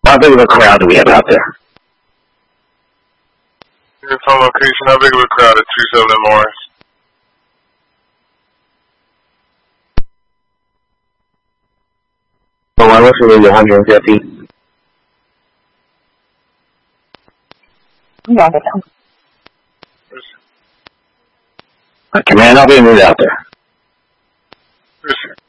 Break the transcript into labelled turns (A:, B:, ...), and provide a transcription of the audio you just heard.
A: How big of a crowd do we have out there?
B: Your phone location, how big of a crowd at 27 Morris?
A: Oh, I listen to 150.
C: Yeah,
A: Command, I'll be moved out there.
B: Yes, sir.